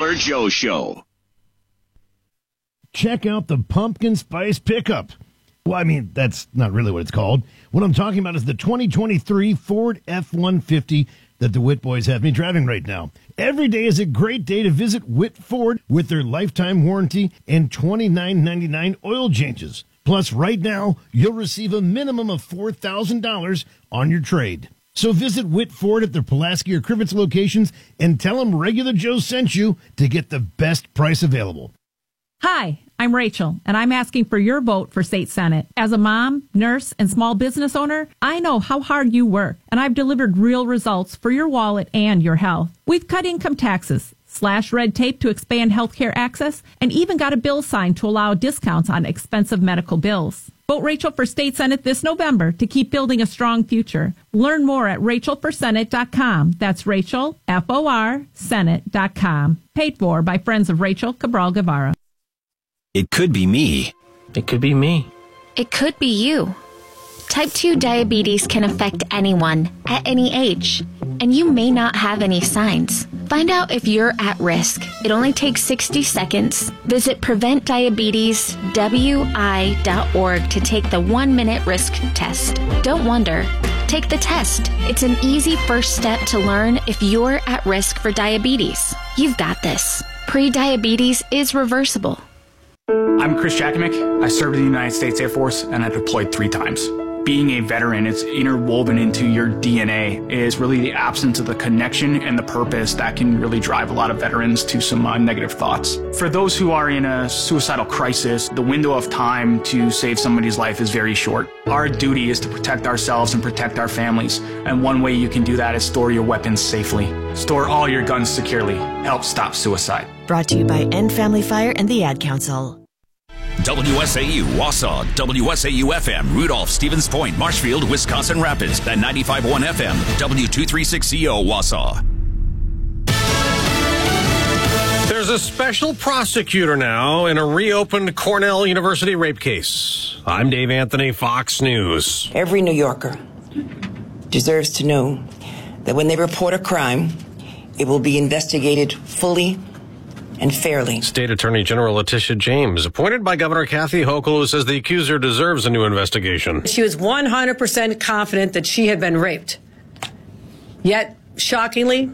Killer Joe Show. Check out the pumpkin spice pickup. Well, I mean, that's not really what it's called. What I'm talking about is the 2023 Ford F-150 that the Witt boys have me driving right now. Every day is a great day to visit Witt Ford with their lifetime warranty and $29.99 oil changes. Plus, right now, you'll receive a minimum of $4,000 on your trade. So visit Witt Ford at their Pulaski or Crivets locations and tell them Regular Joe sent you to get the best price available. Hi, I'm Rachel, and I'm asking for your vote for state senate. As a mom, nurse, and small business owner, I know how hard you work, and I've delivered real results for your wallet and your health. We've cut income taxes, slashed red tape to expand healthcare access, and even got a bill signed to allow discounts on expensive medical bills. Vote Rachel for state senate this November to keep building a strong future. Learn more at rachelforsenate.com. That's Rachel, F-O-R, Senate.com. Paid for by Friends of Rachel Cabral Guevara. It could be me. It could be me. It could be you. Type 2 diabetes can affect anyone at any age, and you may not have any signs. Find out if you're at risk. It only takes 60 seconds. Visit PreventDiabetesWI.org to take the 1-minute risk test. Don't wonder. Take the test. It's an easy first step to learn if you're at risk for diabetes. You've got this. Pre-diabetes is reversible. I'm Chris Jakimick. I served in the United States Air Force and I deployed 3 times. Being a veteran, it's interwoven into your DNA, is really the absence of the connection and the purpose that can really drive a lot of veterans to some negative thoughts. For those who are in a suicidal crisis, the window of time to save somebody's life is very short. Our duty is to protect ourselves and protect our families. And one way you can do that is store your weapons safely. Store all your guns securely. Help stop suicide. Brought to you by End Family Fire and the Ad Council. WSAU, Wausau, WSAU-FM, Rudolph, Stevens Point, Marshfield, Wisconsin Rapids, and 95.1 FM, W236CO, Wausau. There's a special prosecutor now in a reopened Cornell University rape case. I'm Dave Anthony, Fox News. Every New Yorker deserves to know that when they report a crime, it will be investigated fully and fairly. State Attorney General Letitia James, appointed by Governor Kathy Hochul, who says the accuser deserves a new investigation. She was 100% confident that she had been raped. Yet, shockingly,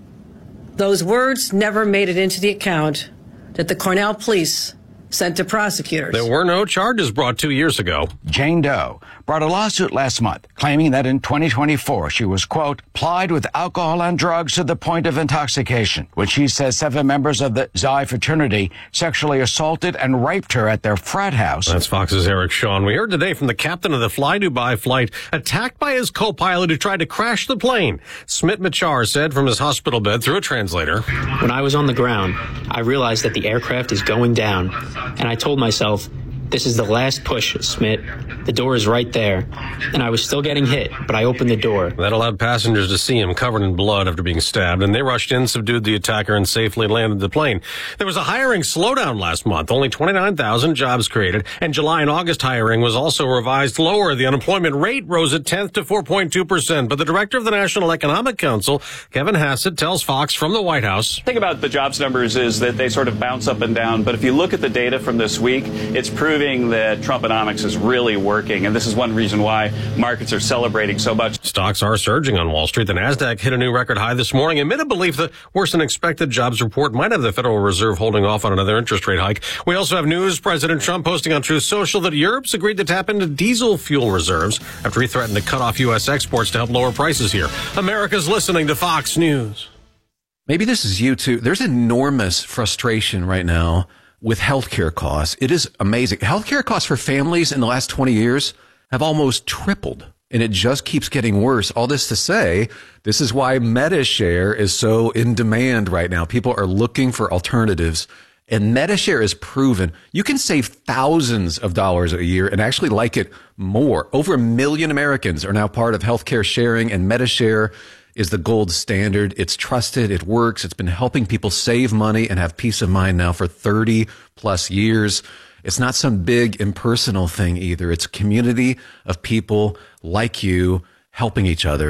those words never made it into the account that the Cornell police sent to prosecutors. There were no charges brought 2 years ago. Jane Doe brought a lawsuit last month claiming that in 2024 she was, quote, plied with alcohol and drugs to the point of intoxication when she says 7 members of the Xi fraternity sexually assaulted and raped her at their frat house. That's Fox's Eric Shawn. We heard today from the captain of the Fly Dubai flight attacked by his co-pilot who tried to crash the plane. Smit Machar said from his hospital bed through a translator. When I was on the ground, I realized that the aircraft is going down, and I told myself, this is the last push, Smit. The door is right there. And I was still getting hit, but I opened the door. That allowed passengers to see him covered in blood after being stabbed, and they rushed in, subdued the attacker, and safely landed the plane. There was a hiring slowdown last month. Only 29,000 jobs created, and July and August hiring was also revised lower. The unemployment rate rose a tenth to 4.2%. But the director of the National Economic Council, Kevin Hassett, tells Fox from the White House. The thing about the jobs numbers is that they sort of bounce up and down, but if you look at the data from this week, it's proving that Trumponomics is really working, and this is one reason why markets are celebrating so much. Stocks are surging on Wall Street. The Nasdaq hit a new record high this morning amid a belief that worse-than-expected jobs report might have the Federal Reserve holding off on another interest rate hike. We also have news. President Trump posting on Truth Social that Europe's agreed to tap into diesel fuel reserves after he threatened to cut off U.S. exports to help lower prices here. America's listening to Fox News. Maybe this is you, too. There's enormous frustration right now with healthcare costs. It is amazing. Healthcare costs for families in the last 20 years have almost tripled, and it just keeps getting worse. All this to say, this is why MediShare is so in demand right now. People are looking for alternatives, and MediShare is proven you can save thousands of dollars a year and actually like it more. Over 1 million Americans are now part of healthcare sharing, and MediShare is the gold standard. It's trusted. It works. It's been helping people save money and have peace of mind now for 30 plus years. It's not some big impersonal thing either. It's a community of people like you helping each other.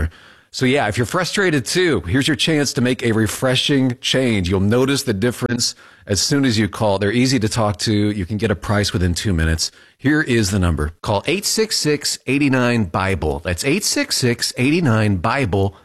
So yeah, if you're frustrated too, here's your chance to make a refreshing change. You'll notice the difference as soon as you call. They're easy to talk to. You can get a price within 2 minutes. Here is the number. Call 866-89-BIBLE. That's 866-89-BIBLE.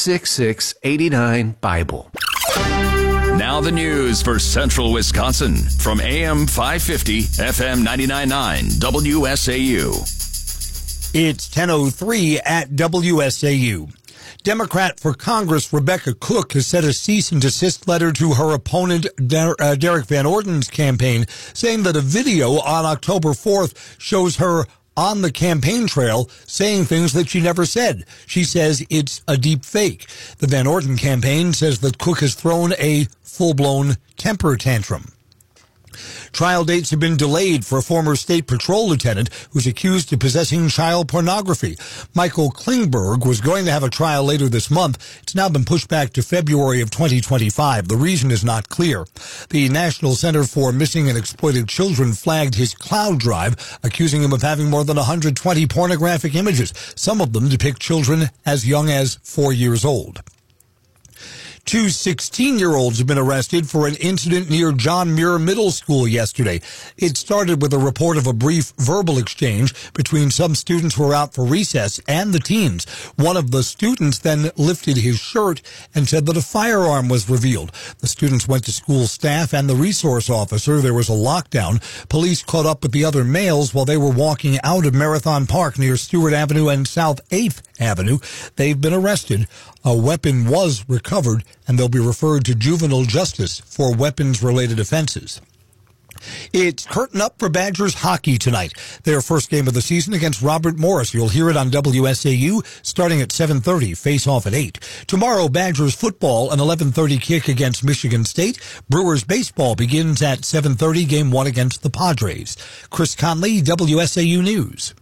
866-89-BIBLE. Now the news for Central Wisconsin from AM 550, FM 99.9, WSAU. It's 10:03 at WSAU. Democrat for Congress Rebecca Cook has sent a cease and desist letter to her opponent Derek Van Orden's campaign, saying that a video on October 4th shows her on the campaign trail saying things that she never said. She says it's a deep fake. The Van Orden campaign says that Cook has thrown a full-blown temper tantrum. Trial dates have been delayed for a former state patrol lieutenant who's accused of possessing child pornography. Michael Klingberg was going to have a trial later this month. It's now been pushed back to February of 2025. The reason is not clear. The National Center for Missing and Exploited Children flagged his cloud drive, accusing him of having more than 120 pornographic images. Some of them depict children as young as 4 years old. 2 16-year-olds have been arrested for an incident near John Muir Middle School yesterday. It started with a report of a brief verbal exchange between some students who were out for recess and the teens. One of the students then lifted his shirt and said that a firearm was revealed. The students went to school staff and the resource officer. There was a lockdown. Police caught up with the other males while they were walking out of Marathon Park near Stewart Avenue and South 8th Avenue. They've been arrested. A weapon was recovered, and they'll be referred to juvenile justice for weapons-related offenses. It's curtain up for Badgers hockey tonight. Their first game of the season against Robert Morris. You'll hear it on WSAU starting at 7:30, face-off at 8. Tomorrow, Badgers football, an 11:30 kick against Michigan State. Brewers baseball begins at 7:30, game 1 against the Padres. Chris Conley, WSAU News.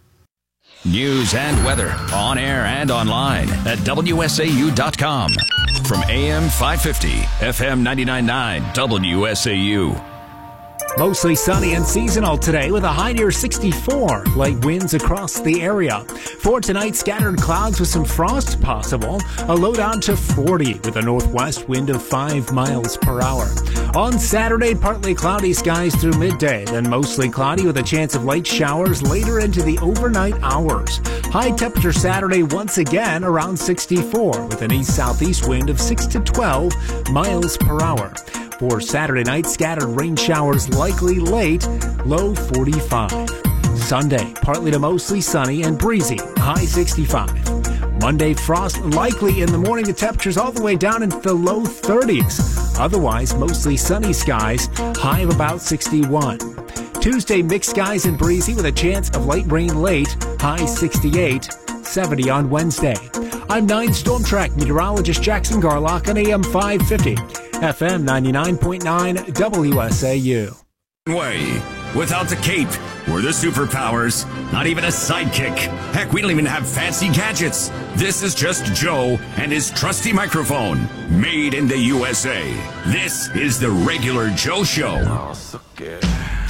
News and weather on air and online at WSAU.com. From AM 550, FM 99.9, WSAU. Mostly sunny and seasonal today with a high near 64. Light winds across the area. For tonight, scattered clouds with some frost possible. A low down to 40 with a northwest wind of 5 miles per hour. On Saturday, partly cloudy skies through midday, then mostly cloudy with a chance of light showers later into the overnight hours. High temperature Saturday once again around 64 with an east-southeast wind of 6 to 12 miles per hour. For Saturday night, scattered rain showers likely late, low 45. Sunday, partly to mostly sunny and breezy, high 65. Monday, frost likely in the morning. The temperatures all the way down into the low 30s. Otherwise, mostly sunny skies, high of about 61. Tuesday, mixed skies and breezy with a chance of light rain late, high 68, 70 on Wednesday. I'm 9 Storm Track meteorologist Jackson Garlock on AM 550. FM 99.9 WSAU. Way. Without the cape or the superpowers, not even a sidekick. Heck, we don't even have fancy gadgets. This is just Joe and his trusty microphone, made in the USA. This is the Regular Joe Show. Oh, so good.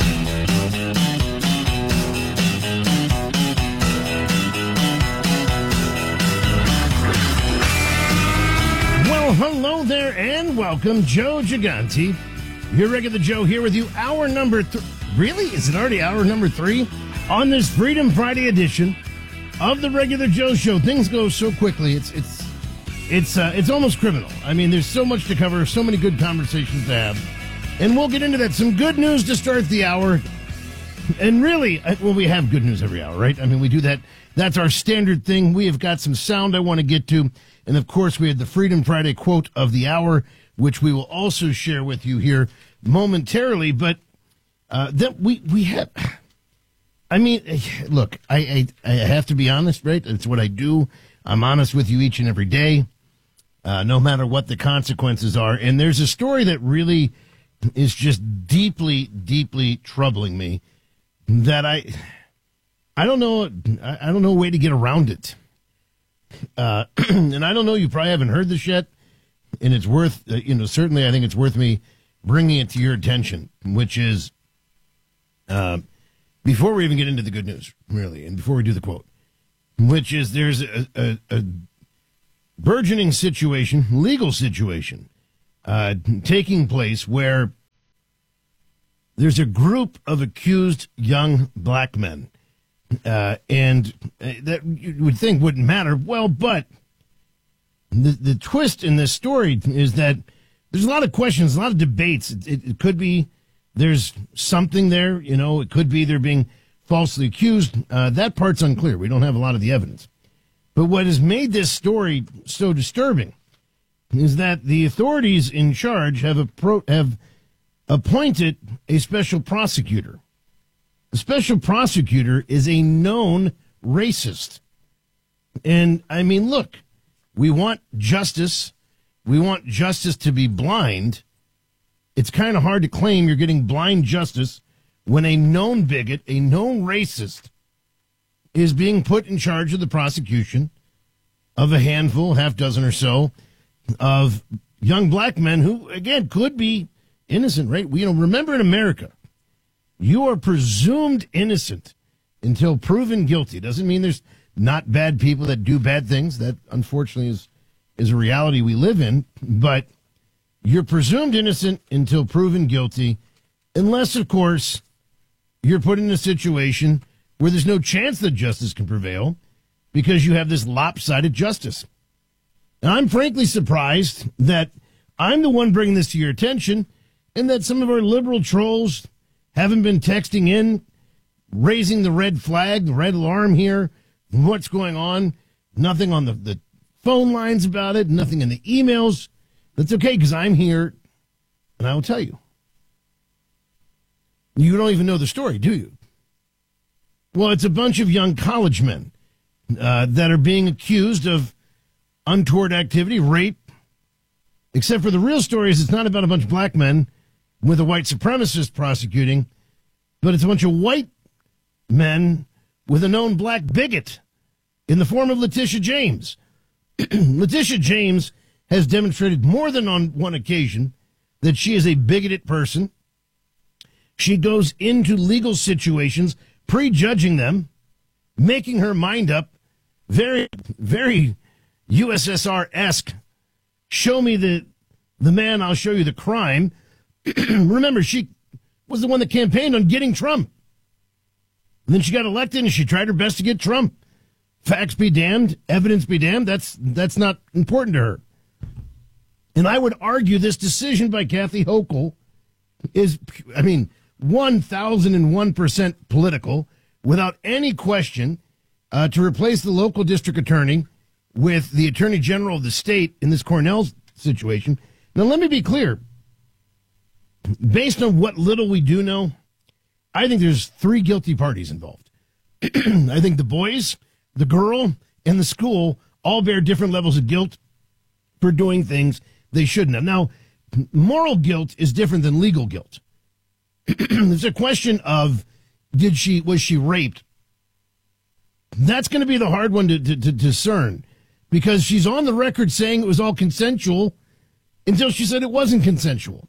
Well, hello there and welcome. Joe Gigante, your Regular Joe here with you. Hour number 3. Really? Is it already hour number 3? On this Freedom Friday edition of the Regular Joe Show. Things go so quickly. It's almost criminal. I mean, there's so much to cover, so many good conversations to have. And we'll get into that. Some good news to start the hour. And really, well, we have good news every hour, right? I mean, we do that. That's our standard thing. We have got some sound I want to get to. And, of course, we had the Freedom Friday quote of the hour, which we will also share with you here momentarily. But that we have, I mean, look, I have to be honest, right? It's what I do. I'm honest with you each and every day, no matter what the consequences are. And there's a story that really is just deeply, deeply troubling me that I don't know a way to get around it. And I don't know, you probably haven't heard this yet, and it's worth, certainly I think it's worth me bringing it to your attention, which is, before we even get into the good news, really, and before we do the quote, which is there's a burgeoning situation, legal situation, taking place where there's a group of accused young black men, and that you would think wouldn't matter. Well, but the twist in this story is that there's a lot of questions, a lot of debates. It could be there's something there, it could be they're being falsely accused. That part's unclear. We don't have a lot of the evidence. But what has made this story so disturbing is that the authorities in charge have appointed a special prosecutor. The special prosecutor is a known racist. And, I mean, look, we want justice. We want justice to be blind. It's kind of hard to claim you're getting blind justice when a known bigot, a known racist, is being put in charge of the prosecution of a handful, half dozen or so, of young black men who, again, could be innocent, right? Remember in America, you are presumed innocent until proven guilty. Doesn't mean there's not bad people that do bad things. That, unfortunately, is a reality we live in. But you're presumed innocent until proven guilty, unless, of course, you're put in a situation where there's no chance that justice can prevail because you have this lopsided justice. And I'm frankly surprised that I'm the one bringing this to your attention and that some of our liberal trolls haven't been texting in, raising the red flag, the red alarm here. What's going on? Nothing on the phone lines about it, nothing in the emails. That's okay because I'm here and I will tell you. You don't even know the story, do you? Well, it's a bunch of young college men that are being accused of untoward activity, rape, except for the real story is it's not about a bunch of black men with a white supremacist prosecuting, but it's a bunch of white men with a known black bigot in the form of Letitia James. Letitia James has demonstrated more than on one occasion that she is a bigoted person. She goes into legal situations prejudging them, making her mind up, very, very USSR-esque. Show me the man, I'll show you the crime. Remember, she was the one that campaigned on getting Trump. And then she got elected and she tried her best to get Trump. Facts be damned, evidence be damned. That's not important to her. And I would argue this decision by Kathy Hochul is, 1,001% political, without any question, to replace the local district attorney with the attorney general of the state in this Cornell situation. Now, let me be clear. Based on what little we do know, I think there's 3 guilty parties involved. I think the boys, the girl, and the school all bear different levels of guilt for doing things they shouldn't have. Now, moral guilt is different than legal guilt. It's a question of was she raped? That's going to be the hard one to discern because she's on the record saying it was all consensual until she said it wasn't consensual.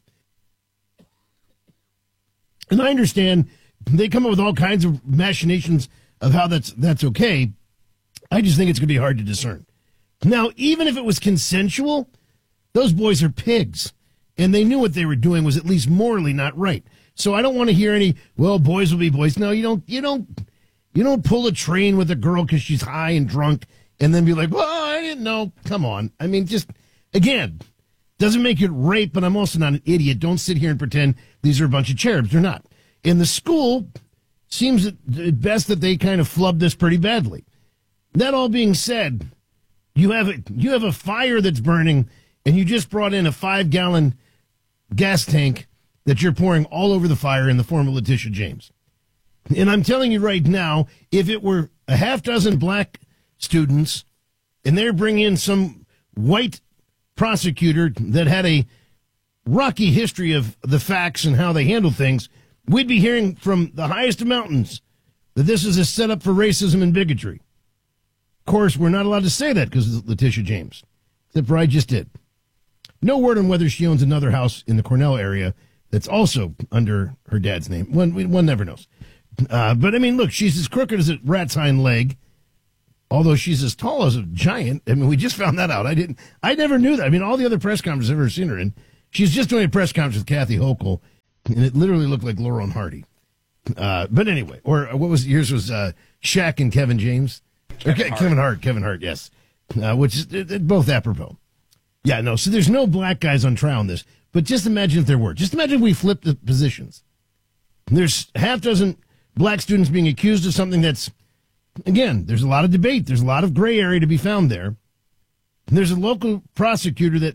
And I understand they come up with all kinds of machinations of how that's okay. I just think it's going to be hard to discern. Now, even if it was consensual, those boys are pigs, and they knew what they were doing was at least morally not right. So I don't want to hear any, well, boys will be boys. No, you don't pull a train with a girl because she's high and drunk and then be like, well, I didn't know. Come on. I mean, just, again, doesn't make it rape, but I'm also not an idiot. Don't sit here and pretend these are a bunch of cherubs. They're not. In the school, seems at best that they kind of flubbed this pretty badly. That all being said, you have a fire that's burning, and you just brought in a 5-gallon gas tank that you're pouring all over the fire in the form of Letitia James. And I'm telling you right now, if it were a half dozen black students and they're bringing in some white prosecutor that had a rocky history of the facts and how they handle things, we'd be hearing from the highest of mountains that this is a setup for racism and bigotry. Of course, we're not allowed to say that because of Letitia James, except for I just did. No word on whether she owns another house in the Cornell area that's also under her dad's name. One never knows. But, I mean, look, she's as crooked as a rat's hind leg. although she's as tall as a giant. I mean, we just found that out. I never knew that. I mean, all the other press conferences I've ever seen her in, she's just doing a press conference with Kathy Hochul, and it literally looked like Laurel and Hardy. But anyway, or what was yours was Shaq and Kevin James? Kevin Hart, yes. Which is both apropos. Yeah, no, so there's no black guys on trial in this, but just imagine if there were. Just imagine if we flipped the positions. There's half dozen black students being accused of something that's, again, there's a lot of debate. There's a lot of gray area to be found there. And there's a local prosecutor that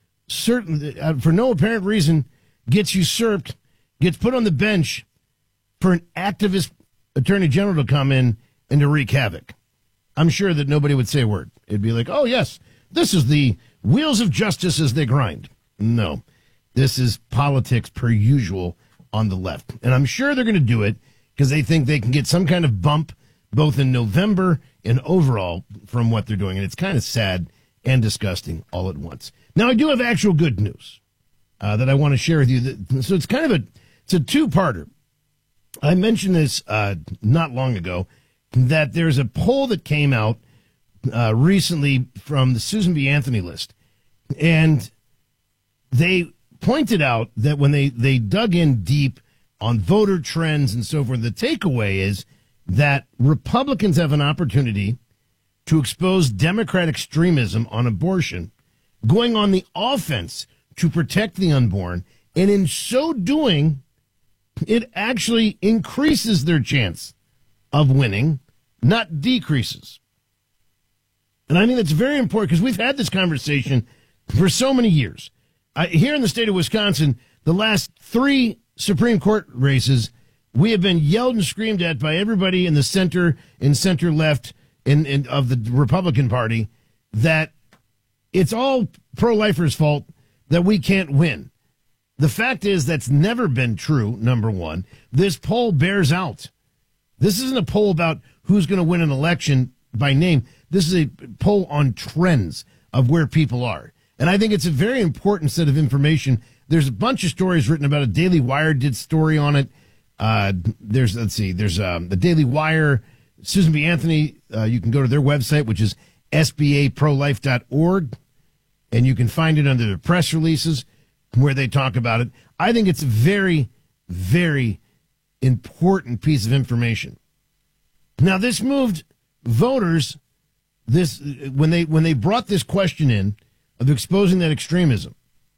for no apparent reason, gets usurped, gets put on the bench for an activist attorney general to come in and to wreak havoc. I'm sure that nobody would say a word. It'd be like, oh, yes, this is the wheels of justice as they grind. No, this is politics per usual on the left. And I'm sure they're going to do it because they think they can get some kind of bump both in November and overall from what they're doing. And it's kind of sad and disgusting all at once. Now, I do have actual good news that I want to share with you. So it's kind of it's a two-parter. I mentioned this not long ago, that there's a poll that came out recently from the Susan B. Anthony list. And they pointed out that when they dug in deep on voter trends and so forth, the takeaway is that Republicans have an opportunity to expose Democrat extremism on abortion, going on the offense to protect the unborn, and in so doing, it actually increases their chance of winning, not decreases. And I think that's very important because we've had this conversation for so many years. Here in the state of Wisconsin, the last 3 Supreme Court races, we have been yelled and screamed at by everybody in the center and center left of the Republican Party that it's all pro-lifers' fault that we can't win. The fact is that's never been true, number one. This poll bears out. This isn't a poll about who's going to win an election by name. This is a poll on trends of where people are. And I think it's a very important set of information. There's a bunch of stories written about it. Daily Wire did story on it. There's the Daily Wire, Susan B. Anthony. You can go to their website, which is sbaprolife.org, and you can find it under the press releases where they talk about it. I think it's a very, very important piece of information. Now, this moved voters. When they brought this question in of exposing that extremism,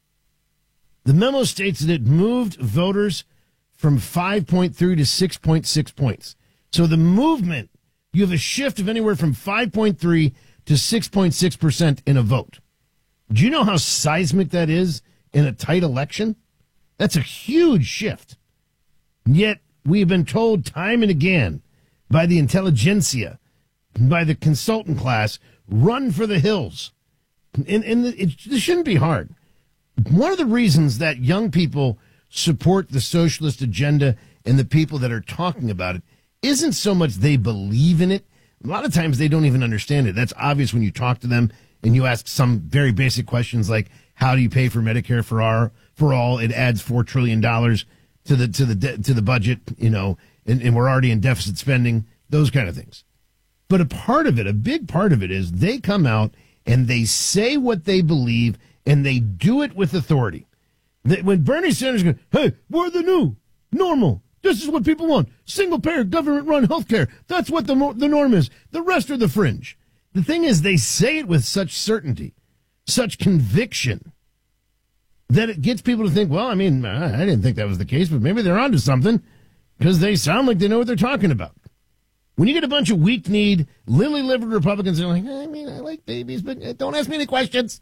the memo states that it moved voters from 5.3 to 6.6 points. So the movement, you have a shift of anywhere from 5.3 to 6.6% in a vote. Do you know how seismic that is in a tight election? That's a huge shift. Yet we've been told time and again by the intelligentsia, by the consultant class, run for the hills. And this shouldn't be hard. One of the reasons that young people support the socialist agenda and the people that are talking about it isn't so much they believe in it. A lot of times they don't even understand it. That's obvious when you talk to them and you ask some very basic questions like, how do you pay for Medicare for all? It adds $4 trillion to the budget, and we're already in deficit spending, those kind of things. But a big part of it is they come out and they say what they believe and they do it with authority. When Bernie Sanders goes, hey, we're the new normal. This is what people want. Single-payer, government-run healthcare. That's what the norm is. The rest are the fringe. The thing is, they say it with such certainty, such conviction, that it gets people to think, well, I mean, I didn't think that was the case, but maybe they're onto something because they sound like they know what they're talking about. When you get a bunch of weak-kneed, lily-livered Republicans that are like, I mean, I like babies, but don't ask me any questions.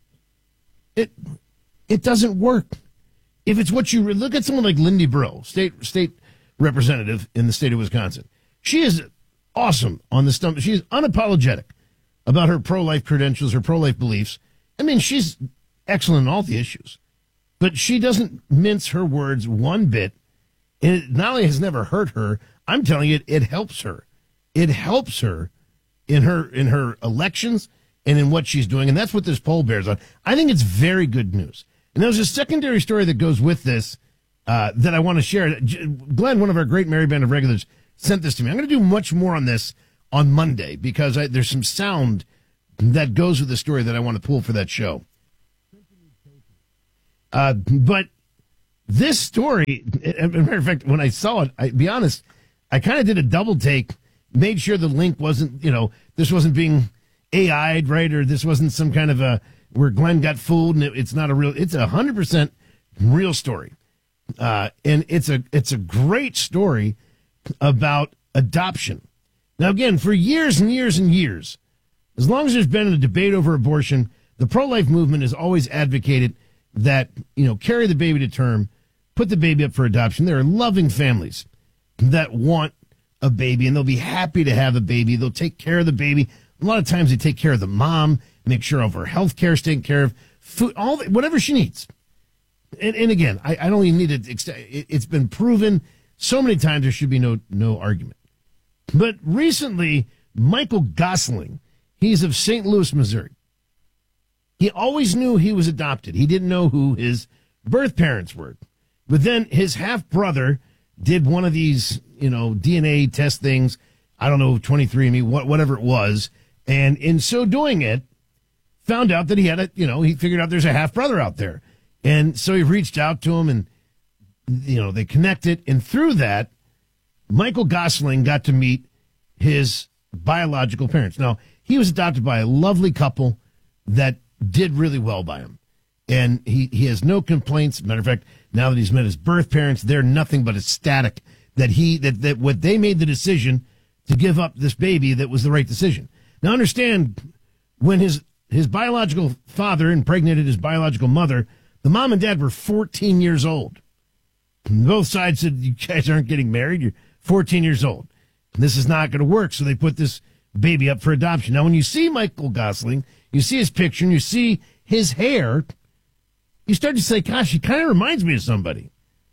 It doesn't work. If it's what you look at, someone like Lindy Brill, state representative in the state of Wisconsin. She is awesome on the stump. She is unapologetic about her pro-life credentials, her pro-life beliefs. I mean, she's excellent on all the issues, but she doesn't mince her words one bit. And it not only has never hurt her, I'm telling you, it helps her. It helps her in her elections and in what she's doing. And that's what this poll bears on. I think it's very good news. And there's a secondary story that goes with this that I want to share. Glenn, one of our great Merry Band of Regulars, sent this to me. I'm going to do much more on this on Monday because there's some sound that goes with the story that I want to pull for that show. But this story, as a matter of fact, when I saw it, I'll be honest, I kind of did a double take, made sure the link wasn't, this wasn't being AI'd, right? Or this wasn't some kind of where Glenn got fooled and it's not it's 100% real story. And it's a great story about adoption. Now, again, for years and years and years, as long as there's been a debate over abortion, the pro-life movement has always advocated that, carry the baby to term, put the baby up for adoption. There are loving families that want a baby, and they'll be happy to have a baby. They'll take care of the baby. A lot of times they take care of the mom, make sure of her health care is taken care of, food, whatever she needs. And again, I don't even need to. It's been proven so many times there should be no argument. But recently, Michael Gosling, he's of St. Louis, Missouri. He always knew he was adopted. He didn't know who his birth parents were. But then his half-brother did one of these, DNA test things. I don't know, 23andMe, whatever it was. And in so doing it, found out that he had he figured out there's a half-brother out there. And so he reached out to him and, they connected. And through that, Michael Gosling got to meet his biological parents. Now, he was adopted by a lovely couple that did really well by him. And he has no complaints. Matter of fact, now that he's met his birth parents, they're nothing but ecstatic that what they made the decision to give up this baby that was the right decision. Now, understand, when his biological father impregnated his biological mother, the mom and dad were 14 years old. And both sides said, you guys aren't getting married. You're 14 years old. And this is not going to work. So they put this baby up for adoption. Now, when you see Michael Gosling, you see his picture and you see his hair, you start to say, gosh, he kind of reminds me of somebody.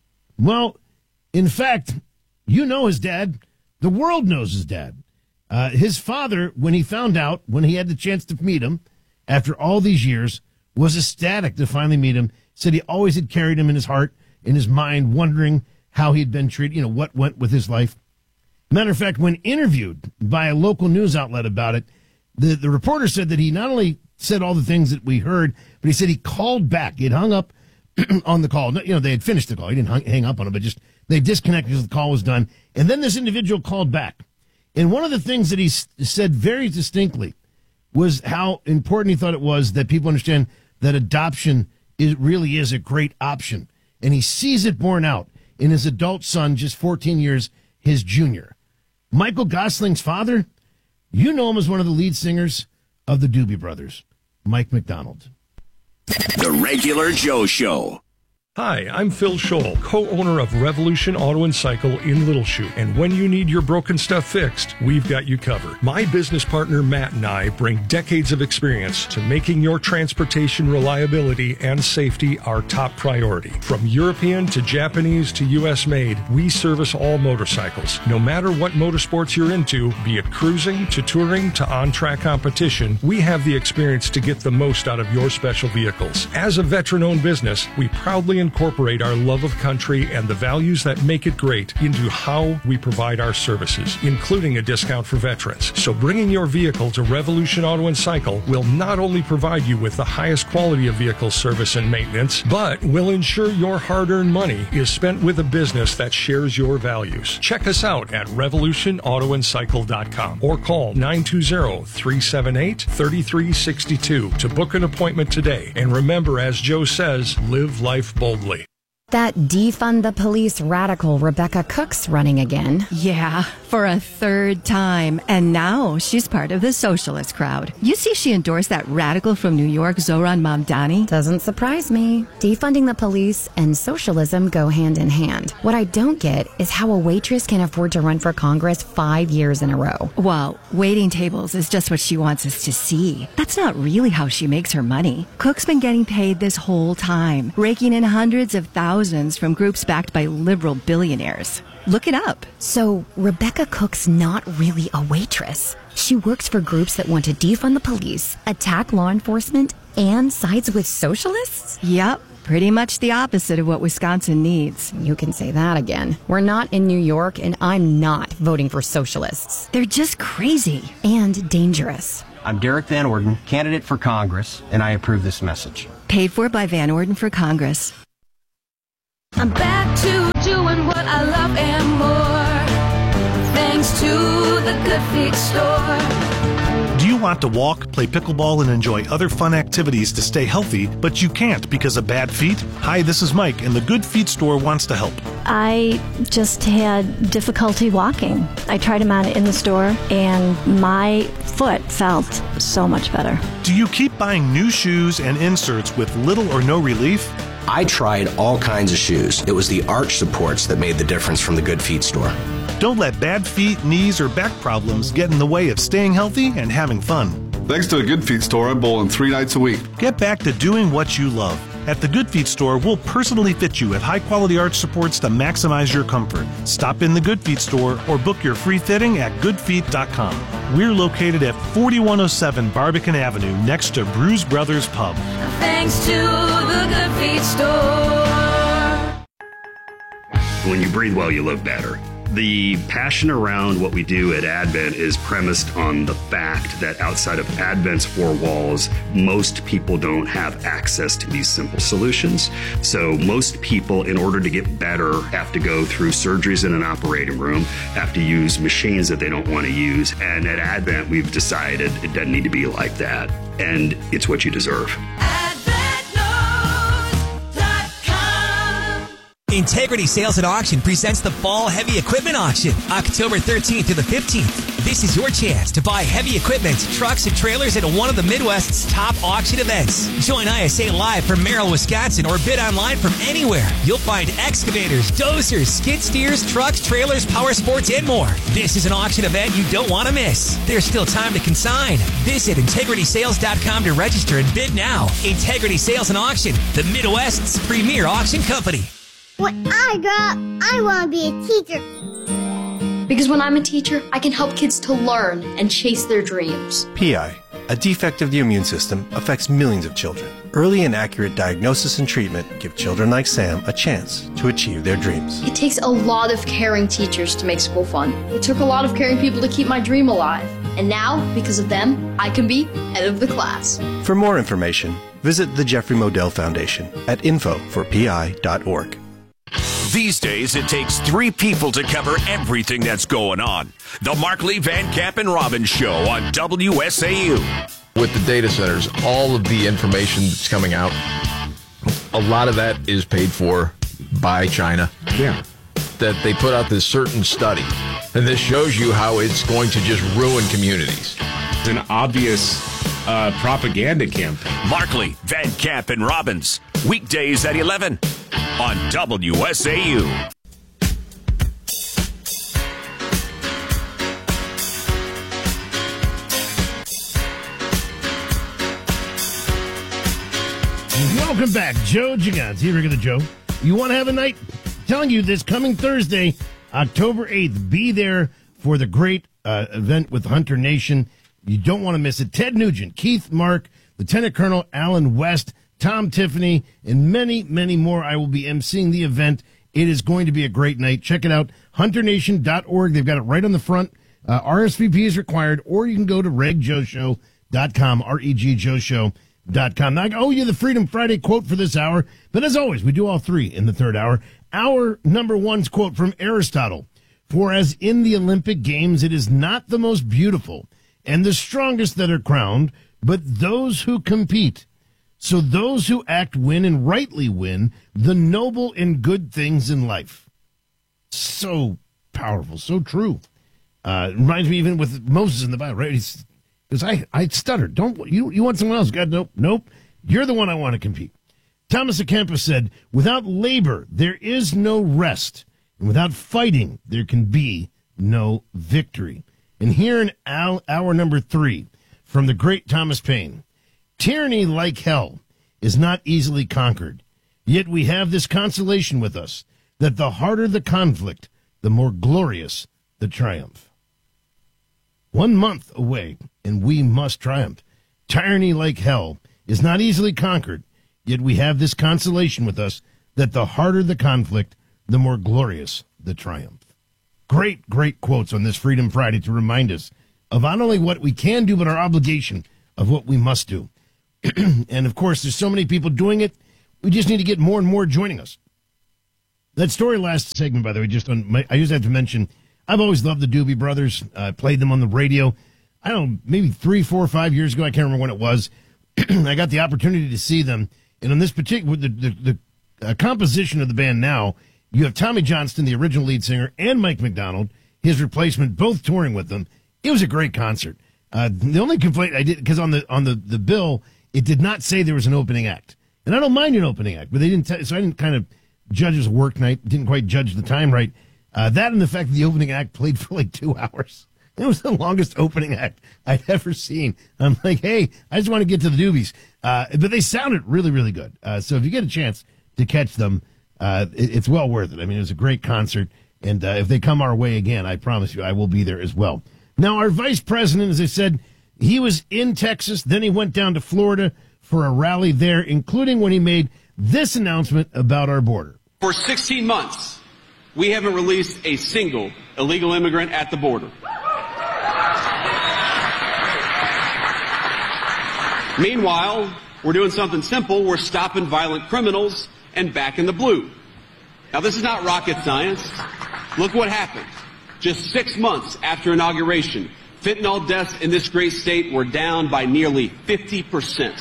Well, in fact, his dad. The world knows his dad. His father, when he found out, when he had the chance to meet him, after all these years, was ecstatic to finally meet him. Said he always had carried him in his heart, in his mind, wondering how he'd been treated, what went with his life. Matter of fact, when interviewed by a local news outlet about it, the reporter said that he not only said all the things that we heard, but he said he called back. He had hung up on the call. They had finished the call. He didn't hang up on him, but just they disconnected because the call was done. And then this individual called back. And one of the things that he said very distinctly was how important he thought it was that people understand that adoption really is a great option. And he sees it borne out in his adult son, just 14 years, his junior. Michael Gosling's father, you know him as one of the lead singers of the Doobie Brothers, Mike McDonald. The Regular Joe Show. Hi, I'm Phil Scholl, co-owner of Revolution Auto and Cycle in Little Chute. And when you need your broken stuff fixed, we've got you covered. My business partner Matt and I bring decades of experience to making your transportation reliability and safety our top priority. From European to Japanese to U.S. made, we service all motorcycles. No matter what motorsports you're into, be it cruising to touring to on-track competition, we have the experience to get the most out of your special vehicles. As a veteran-owned business, we proudly incorporate our love of country and the values that make it great into how we provide our services, including a discount for veterans. So bringing your vehicle to Revolution Auto and Cycle will not only provide you with the highest quality of vehicle service and maintenance, but will ensure your hard-earned money is spent with a business that shares your values. Check us out at revolutionautoandcycle.com or call 920-378-3362 to book an appointment today. And remember, as Joe says, live life boldly. That defund the police radical Rebecca Cook's running again. Yeah, for a third time. And now she's part of the socialist crowd. You see she endorsed that radical from New York, Zohran Mamdani? Doesn't surprise me. Defunding the police and socialism go hand in hand. What I don't get is how a waitress can afford to run for Congress 5 years in a row. Well, waiting tables is just what she wants us to see. That's not really how she makes her money. Cook's been getting paid this whole time, raking in hundreds of thousands from groups backed by liberal billionaires. Look it up. So Rebecca Cook's not really a waitress. She works for groups that want to defund the police, attack law enforcement, and sides with socialists? Yep. Pretty much the opposite of what Wisconsin needs. You can say that again. We're not in New York, and I'm not voting for socialists. They're just crazy. And dangerous. I'm Derek Van Orden, candidate for Congress, and I approve this message. Paid for by Van Orden for Congress. I'm back to doing what I love and more, thanks to the Good Feet store. Do you want to walk, play pickleball, and enjoy other fun activities to stay healthy, but you can't because of bad feet? Hi, this is Mike, and the Good Feet store wants to help. I just had difficulty walking. I tried them on in the store, and my foot felt so much better. Do you keep buying new shoes and inserts with little or no relief? I tried all kinds of shoes. It was the arch supports that made the difference from the Good Feet store. Don't let bad feet, knees, or back problems get in the way of staying healthy and having fun. Thanks to the Good Feet store, I'm bowling 3 nights a week. Get back to doing what you love. At the Good Feet store, we'll personally fit you at high-quality arch supports to maximize your comfort. Stop in the Good Feet store or book your free fitting at goodfeet.com. We're located at 4107 Barbican Avenue next to Bruise Brothers Pub. Thanks to the Good Feet store. When you breathe well, you live better. The passion around what we do at Advent is premised on the fact that outside of Advent's 4 walls, most people don't have access to these simple solutions. So most people, in order to get better, have to go through surgeries in an operating room, have to use machines that they don't want to use. And at Advent, we've decided it doesn't need to be like that. And it's what you deserve. Integrity Sales and Auction presents the Fall Heavy Equipment Auction, October 13th to the 15th. This is your chance to buy heavy equipment, trucks, and trailers at one of the Midwest's top auction events. Join ISA live from Merrill, Wisconsin, or bid online from anywhere. You'll find excavators, dozers, skid steers, trucks, trailers, power sports, and more. This is an auction event you don't want to miss. There's still time to consign. Visit integritysales.com to register and bid now. Integrity Sales and Auction, the Midwest's premier auction company. When I grow up, I want to be a teacher. Because when I'm a teacher, I can help kids to learn and chase their dreams. PI, a defect of the immune system, affects millions of children. Early and accurate diagnosis and treatment give children like Sam a chance to achieve their dreams. It takes a lot of caring teachers to make school fun. It took a lot of caring people to keep my dream alive. And now, because of them, I can be head of the class. For more information, visit the Jeffrey Modell Foundation at info4pi.org. These days, it takes 3 people to cover everything that's going on. The Markley, Van Camp, and Robbins Show on WSAU. With the data centers, all of the information that's coming out, a lot of that is paid for by China. Yeah. That they put out this certain study, and this shows you how it's going to just ruin communities. It's an obvious propaganda campaign. Markley, Van Camp, and Robbins, weekdays at 11 on WSAU. Welcome back, Joe Gigante, regular Joe. You want to have a night? I'm telling you, this coming Thursday, October 8th, be there for the great event with Hunter Nation. You don't want to miss it. Ted Nugent, Keith Mark, Lieutenant Colonel Alan West, Tom Tiffany, and many, many more. I will be emceeing the event. It is going to be a great night. Check it out, hunternation.org. They've got it right on the front. RSVP is required, or you can go to regjoeshow.com, regjoeshow.com. Now, I owe you the Freedom Friday quote for this hour, but as always, we do all 3 in the third hour. Our number 1's quote from Aristotle: "For as in the Olympic Games, it is not the most beautiful and the strongest that are crowned, but those who compete. So those who act win and rightly win the noble and good things in life." So powerful, so true. It reminds me even with Moses in the Bible, right? Because I stuttered. Don't you want someone else? God, nope. You're the one I want to compete. Thomas A. Kempis said, "Without labor, there is no rest. And without fighting, there can be no victory." And here in hour number 3, from the great Thomas Paine: "Tyranny, like hell, is not easily conquered. Yet we have this consolation with us, that the harder the conflict, the more glorious the triumph." 1 month away, and we must triumph. Tyranny, like hell, is not easily conquered. Yet we have this consolation with us that the harder the conflict, the more glorious the triumph. Great, great quotes on this Freedom Friday to remind us of not only what we can do, but our obligation of what we must do. And, of course, there's so many people doing it. We just need to get more and more joining us. That story last segment, by the way, I used to have to mention, I've always loved the Doobie Brothers. I played them on the radio. I don't know, maybe 3, 4, 5 years ago. I can't remember when it was. I got the opportunity to see them. And on this particular, the composition of the band now, you have Tommy Johnston, the original lead singer, and Mike McDonald, his replacement, both touring with them. It was a great concert. The only complaint I did, because on the bill, it did not say there was an opening act. And I don't mind an opening act, but they didn't, so I didn't kind of judge it as a work night, didn't quite judge the time right. That and the fact that the opening act played for like 2 hours. It was the longest opening act I'd ever seen. I'm like, hey, I just want to get to the Doobies. But they sounded really, really good. So if you get a chance to catch them, it's well worth it. I mean, it was a great concert. And if they come our way again, I promise you I will be there as well. Now, our vice president, as I said, he was in Texas. Then he went down to Florida for a rally there, including when he made this announcement about our border. For 16 months, we haven't released a single illegal immigrant at the border. Meanwhile, we're doing something simple. We're stopping violent criminals and back in the blue. Now, this is not rocket science. Look what happened. Just 6 months after inauguration, fentanyl deaths in this great state were down by nearly 50%.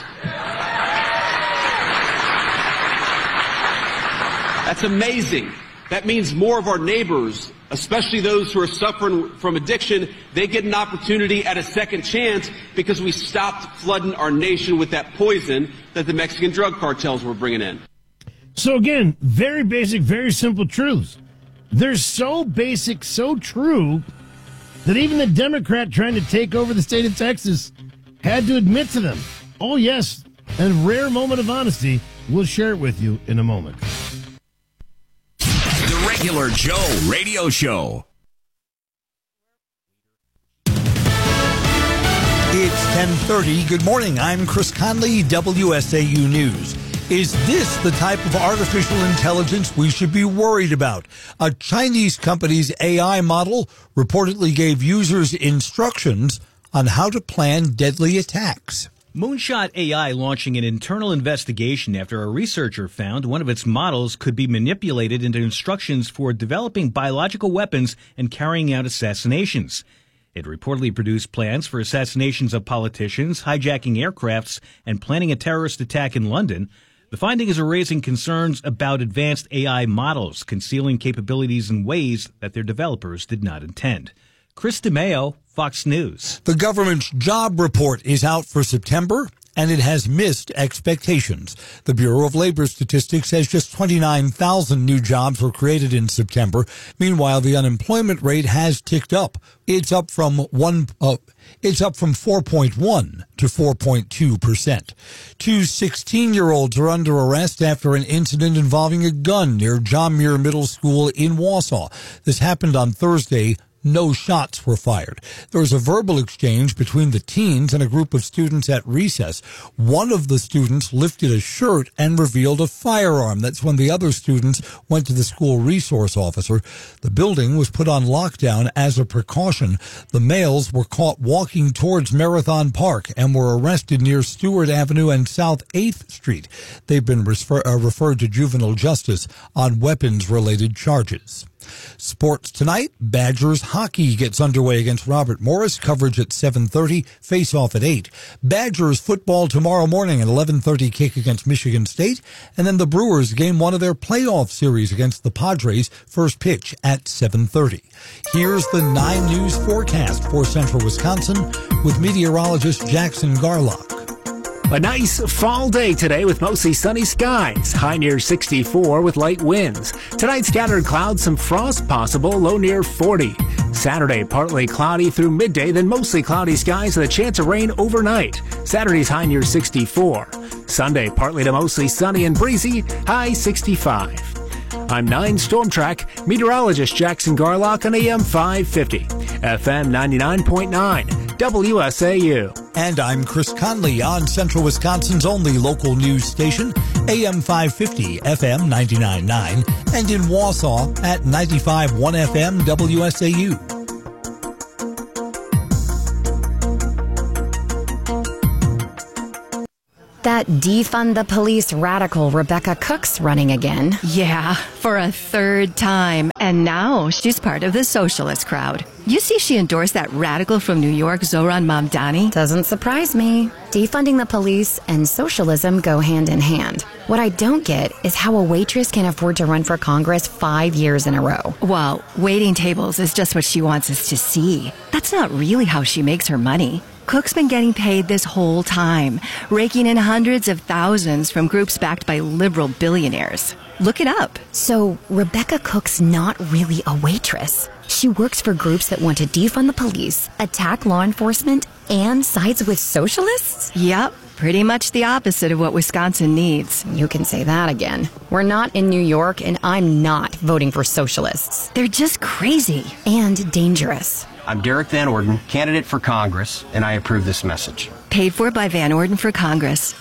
That's amazing. That means more of our neighbors, especially those who are suffering from addiction, they get an opportunity at a second chance because we stopped flooding our nation with that poison that the Mexican drug cartels were bringing in. So again, very basic, very simple truths. They're so basic, so true, that even the Democrat trying to take over the state of Texas had to admit to them. Oh, yes, a rare moment of honesty. We'll share it with you in a moment. The Regular Joe Radio Show. It's 10:30. Good morning. I'm Chris Conley, WSAU News. Is this the type of artificial intelligence we should be worried about? A Chinese company's AI model reportedly gave users instructions on how to plan deadly attacks. Moonshot AI launching an internal investigation after a researcher found one of its models could be manipulated into instructions for developing biological weapons and carrying out assassinations. It reportedly produced plans for assassinations of politicians, hijacking aircrafts, and planning a terrorist attack in London. The findings are raising concerns about advanced AI models concealing capabilities in ways that their developers did not intend. Chris DeMeo, Fox News. The government's job report is out for September, and it has missed expectations. The Bureau of Labor Statistics says just 29,000 new jobs were created in September. Meanwhile, the unemployment rate has ticked up. It's up from 4.1 to 4.2%. 2 16-year-olds are under arrest after an incident involving a gun near John Muir Middle School in Wausau. This happened on Thursday. No shots were fired. There was a verbal exchange between the teens and a group of students at recess. One of the students lifted a shirt and revealed a firearm. That's when the other students went to the school resource officer. The building was put on lockdown as a precaution. The males were caught walking towards Marathon Park and were arrested near Stewart Avenue and South 8th Street. They've been referred to juvenile justice on weapons-related charges. Sports tonight, Badgers hockey gets underway against Robert Morris. Coverage at 7:30, face-off at 8. Badgers football tomorrow morning at 11:30, kick against Michigan State. And then the Brewers game one of their playoff series against the Padres, first pitch at 7:30. Here's the 9 News forecast for central Wisconsin with meteorologist Jackson Garlock. A nice fall day today with mostly sunny skies. High near 64 with light winds. Tonight, scattered clouds, some frost possible, low near 40. Saturday, partly cloudy through midday, then mostly cloudy skies with a chance of rain overnight. Saturday's high near 64. Sunday, partly to mostly sunny and breezy, high 65. I'm 9 Storm Track meteorologist Jackson Garlock on AM 550, FM 99.9, WSAU. And I'm Chris Conley on Central Wisconsin's only local news station, AM 550, FM 99.9, and in Wausau at 95.1 FM WSAU. That defund the police radical Rebecca Cook's running again. Yeah, for a third time. And now she's part of the socialist crowd. You see she endorsed that radical from New York, Zohran Mamdani? Doesn't surprise me. Defunding the police and socialism go hand in hand. What I don't get is how a waitress can afford to run for Congress 5 years in a row. Well, waiting tables is just what she wants us to see. That's not really how she makes her money. Cook's been getting paid this whole time, raking in hundreds of thousands from groups backed by liberal billionaires. Look it up. So Rebecca Cook's not really a waitress. She works for groups that want to defund the police, attack law enforcement, and sides with socialists? Yep, pretty much the opposite of what Wisconsin needs. You can say that again. We're not in New York, and I'm not voting for socialists. They're just crazy. And dangerous. I'm Derek Van Orden, candidate for Congress, and I approve this message. Paid for by Van Orden for Congress.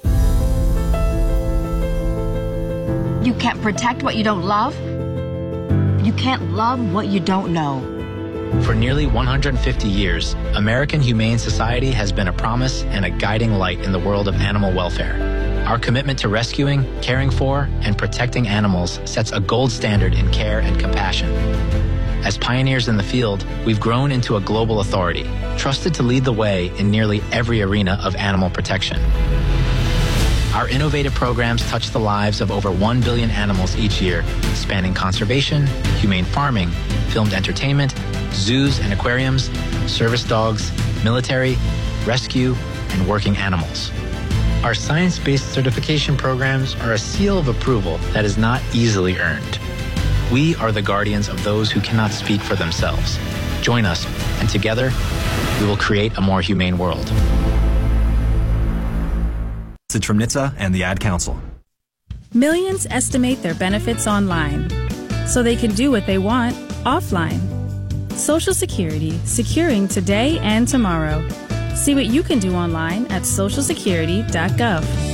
You can't protect what you don't love. You can't love what you don't know. For nearly 150 years, American Humane Society has been a promise and a guiding light in the world of animal welfare. Our commitment to rescuing, caring for, and protecting animals sets a gold standard in care and compassion. As pioneers in the field, we've grown into a global authority, trusted to lead the way in nearly every arena of animal protection. Our innovative programs touch the lives of over 1 billion animals each year, spanning conservation, humane farming, filmed entertainment, zoos and aquariums, service dogs, military, rescue, and working animals. Our science-based certification programs are a seal of approval that is not easily earned. We are the guardians of those who cannot speak for themselves. Join us, and together, we will create a more humane world. Message from NHTSA and the Ad Council. Millions estimate their benefits online, so they can do what they want offline. Social Security, securing today and tomorrow. See what you can do online at socialsecurity.gov.